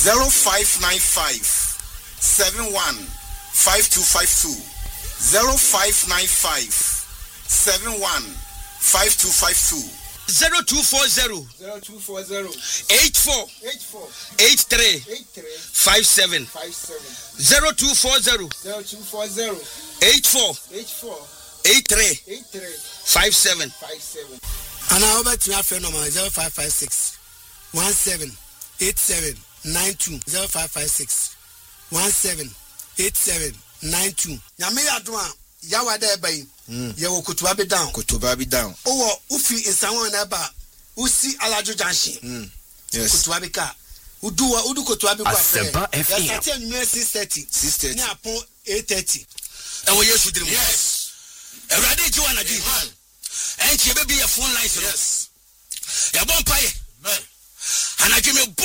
0595 71 5252 0595 71 5252 0240 84 83 57 0240 84 83 57 and I over to my phone number 0556 17 87 92 0556 17 87 92 nyame adwa yawa da bai ye wo kutuba be down owo ufi insanwo na ba usi alajo junction yes kutuba be ka udu kutuba be kwa fe FM 6:30 ni apon 8:30 e wo yesu dirim yes erade ji wana ji enchi be be your phone line yes ya bon paye amen anadwe me